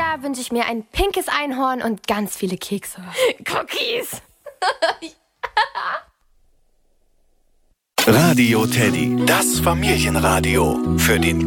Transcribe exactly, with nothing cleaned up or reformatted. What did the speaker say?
Jahr wünsche ich mir ein pinkes Einhorn und ganz viele Kekse. Cookies. Radio Teddy, das Familienradio. Für den